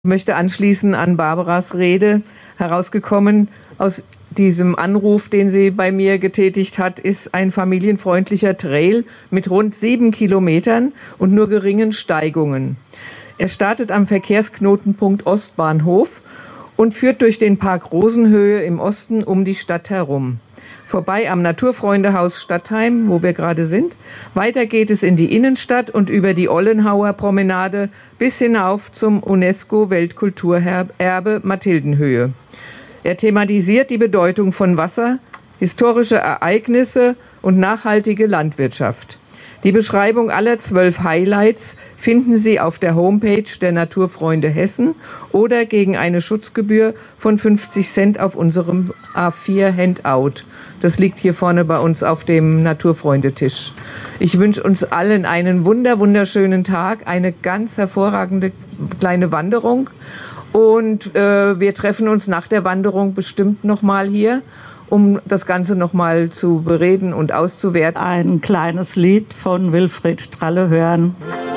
Ich möchte anschließen an Barbaras Rede. Herausgekommen aus diesem Anruf, den sie bei mir getätigt hat, ist ein familienfreundlicher Trail mit rund 7 Kilometern und nur geringen Steigungen. Er startet am Verkehrsknotenpunkt Ostbahnhof und führt durch den Park Rosenhöhe im Osten um die Stadt herum. Vorbei am Naturfreundehaus Stadtheim, wo wir gerade sind. Weiter geht es in die Innenstadt und über die Ollenhauer Promenade bis hinauf zum UNESCO-Weltkulturerbe Mathildenhöhe. Er thematisiert die Bedeutung von Wasser, historische Ereignisse und nachhaltige Landwirtschaft. Die Beschreibung aller 12 Highlights finden Sie auf der Homepage der Naturfreunde Hessen oder gegen eine Schutzgebühr von 50 Cent auf unserem A4-Handout. Das liegt hier vorne bei uns auf dem Naturfreundetisch. Ich wünsche uns allen einen wunderschönen Tag, eine ganz hervorragende kleine Wanderung. Und wir treffen uns nach der Wanderung bestimmt nochmal hier, um das Ganze nochmal zu bereden und auszuwerten. Ein kleines Lied von Wilfried Tralle hören.